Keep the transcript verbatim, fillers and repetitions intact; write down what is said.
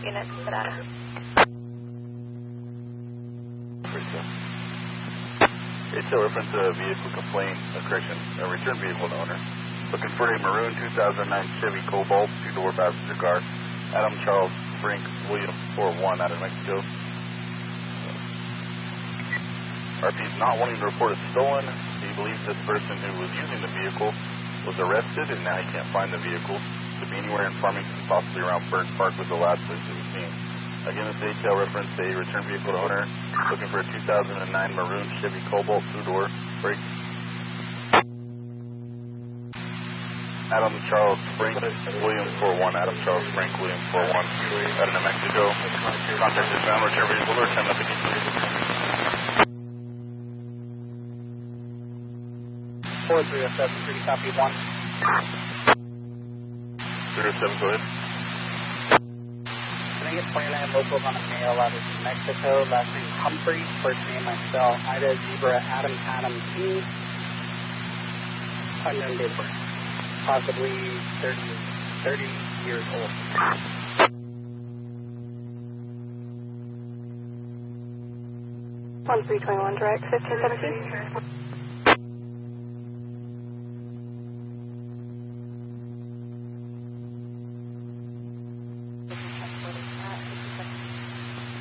units to data. It's a reference to a vehicle complaint, a correction, a return vehicle owner. Looking for a maroon two thousand nine Chevy Cobalt, two-door passenger car. Adam Charles Frank William four one out of Mexico. R P is not wanting to report it stolen. He believes this person who was using the vehicle was arrested and now he can't find the vehicle. To be anywhere in Farmington, possibly around Burns Park was the last place it was seen. Again, it's a detail reference to a return vehicle owner looking for a two thousand nine maroon Chevy Cobalt two-door brake. Adam Charles Frank Williams four one, Adam Charles Frank Williams four one, out of New Mexico. Contact is found, return vehicle, return nothing. four three oh seven, three copy one. three oh seven, go ahead. Can I get twenty-nine locals on a male out of New Mexico, last name Humphrey, first name myself, Ida Zebra Adam Adam T, unknown date of birth, possibly thirty, thirty years old. one three two one direct, fifteen seventeen.